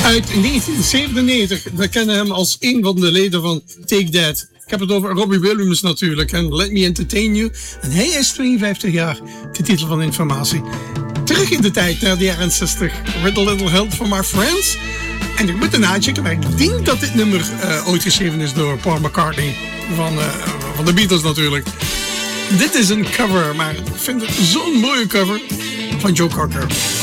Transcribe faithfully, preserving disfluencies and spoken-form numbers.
Uit negentien zevenennegentig. We kennen hem als een van de leden van Take That. Ik heb het over Robbie Williams natuurlijk. En Let Me Entertain You. En hij is tweeënvijftig jaar. De titel van Informatie. Terug in de tijd, naar de jaren zestig. With a Little Help from My Friends. En ik moet erna checken, maar ik denk dat dit nummer uh, ooit geschreven is door Paul McCartney. Van, uh, van de Beatles natuurlijk. Dit is een cover, maar ik vind het zo'n mooie cover van Joe Cocker.